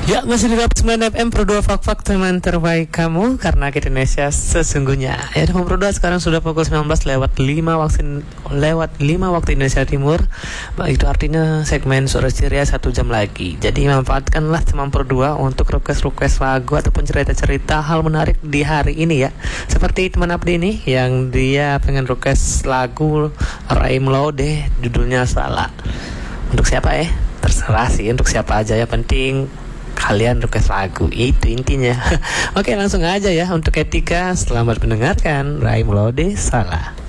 Ya, masih di 9 FM Pro 2 Fak-Fak, teman terbaik kamu, karena kita Indonesia sesungguhnya. Ya, teman Pro 2, sekarang sudah pukul 19 lewat 5 waktu Indonesia Timur. Itu artinya segmen Suara Ceria 1 jam lagi. Jadi manfaatkanlah teman Pro 2 untuk request lagu ataupun cerita-cerita hal menarik di hari ini ya. Seperti teman Abdi ini yang dia pengen request lagu Raim Laude, judulnya Salah. Untuk siapa ya? Terserah sih, untuk siapa aja, ya penting kalian request lagu, itu intinya. Oke, langsung aja ya. Untuk Etika, selamat mendengarkan Raim Laude, Salah.